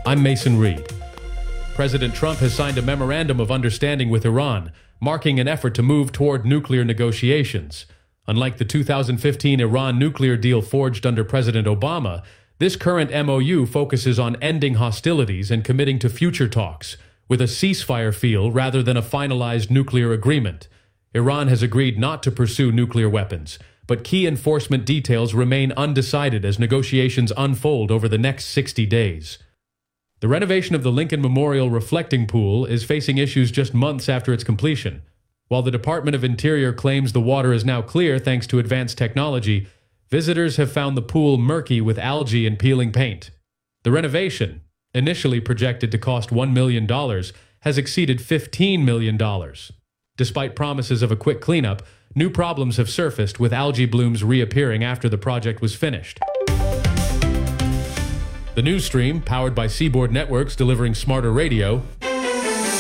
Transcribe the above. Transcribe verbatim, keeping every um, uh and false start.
I'm Mason Reed. President Trump has signed a memorandum of understanding with Iran, marking an effort to move toward nuclear negotiations. Unlike the two thousand fifteen Iran nuclear deal forged under President Obama, this current M O U focuses on ending hostilities and committing to future talks, with a ceasefire feel rather than a finalized nuclear agreement. Iran has agreed not to pursue nuclear weapons, but key enforcement details remain undecided as negotiations unfold over the next sixty days. The renovation of the Lincoln Memorial Reflecting Pool is facing issues just months after its completion. While the Department of Interior claims the water is now clear thanks to advanced technology, visitors have found the pool murky with algae and peeling paint. The renovation, initially projected to cost one million dollars, has exceeded fifteen million dollars. Despite promises of a quick cleanup, new problems have surfaced, with algae blooms reappearing after the project was finished. The news stream, powered by Seaboard Networks delivering smarter radio,